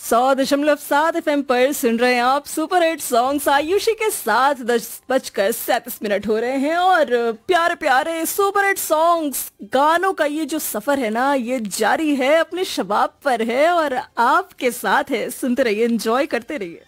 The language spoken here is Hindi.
100.7 FM पर सुन रहे हैं आप सुपर हिट सॉन्ग्स आयुषी के साथ। 10:37 हो रहे हैं और प्यारे प्यारे सुपर हिट सॉन्ग्स गानों का ये जो सफर है ना, ये जारी है, अपने शबाब पर है और आपके साथ है। सुनते रहिए, एंजॉय करते रहिए।